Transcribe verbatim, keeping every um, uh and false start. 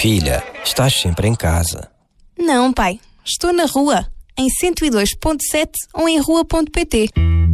Filha, estás sempre em casa. Não, pai. Estou na rua, em cento e dois ponto sete ou em rua ponto pt.